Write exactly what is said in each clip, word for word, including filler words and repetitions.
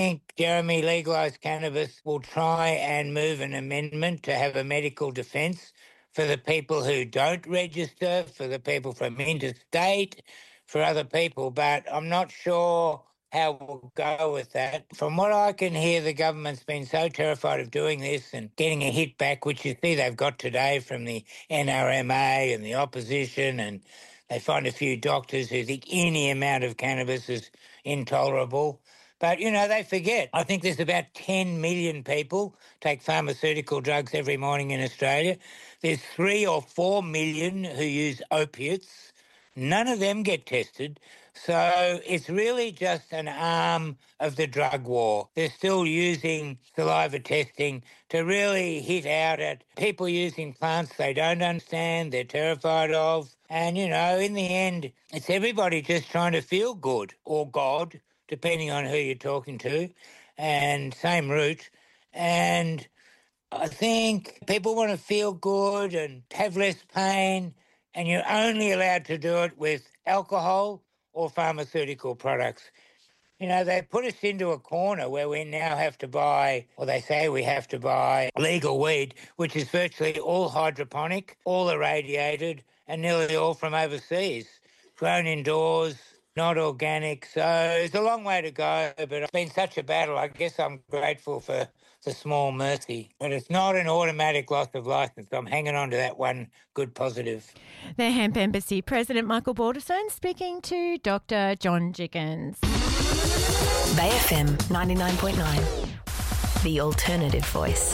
think Jeremy legalised cannabis will try and move an amendment to have a medical defence for the people who don't register, for the people from interstate, for other people, but I'm not sure how we'll go with that. From what I can hear, the government's been so terrified of doing this and getting a hit back, which you see they've got today from the N R M A and the opposition, and they find a few doctors who think any amount of cannabis is intolerable. But, you know, they forget. I think there's about ten million people take pharmaceutical drugs every morning in Australia. There's three or four million who use opiates. None of them get tested. So it's really just an arm of the drug war. They're still using saliva testing to really hit out at people using plants they don't understand, they're terrified of. And, you know, in the end, it's everybody just trying to feel good, or God, depending on who you're talking to, and same root. And I think people want to feel good and have less pain, and you're only allowed to do it with alcohol or pharmaceutical products. You know, they put us into a corner where we now have to buy, or they say we have to buy, legal weed, which is virtually all hydroponic, all irradiated, and nearly all from overseas, grown indoors, not organic. So it's a long way to go, but it's been such a battle. I guess I'm grateful for the small mercy. But it's not an automatic loss of licence. I'm hanging on to that one good positive. The Hemp Embassy President Michael Balderstone speaking to Doctor John Jiggins. Bay F M ninety-nine point nine, the alternative voice.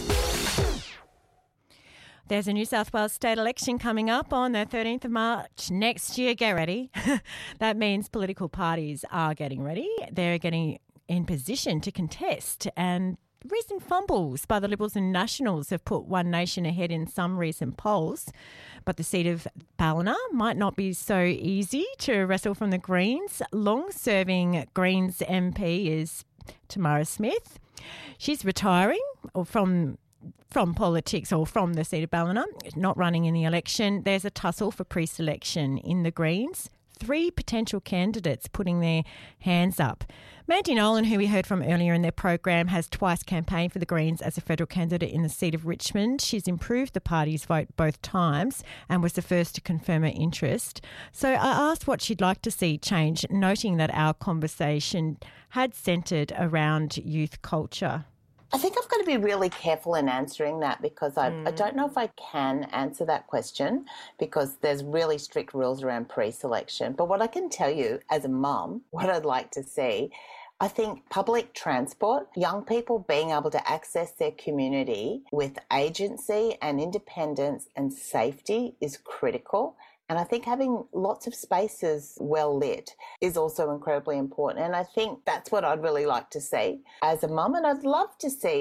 There's a New South Wales state election coming up on the thirteenth of March next year. Get ready. That means political parties are getting ready. They're getting in position to contest, and recent fumbles by the Liberals and Nationals have put One Nation ahead in some recent polls. But the seat of Ballina might not be so easy to wrestle from the Greens. Long-serving Greens M P is Tamara Smith. She's retiring or from from politics or from the seat of Ballina, not running in the election. There's a tussle for pre-selection in the Greens. Three potential candidates putting their hands up. Mandy Nolan, who we heard from earlier in their program, has twice campaigned for the Greens as a federal candidate in the seat of Richmond. She's improved the party's vote both times and was the first to confirm her interest. So I asked what she'd like to see change, noting that our conversation had centred around youth culture. I think I've got to be really careful in answering that because I, Mm. I don't know if I can answer that question because there's really strict rules around pre-selection. But what I can tell you as a mum, what I'd like to see, I think public transport, young people being able to access their community with agency and independence and safety is critical. And I think having lots of spaces well lit is also incredibly important. And I think that's what I'd really like to see as a mum. And I'd love to see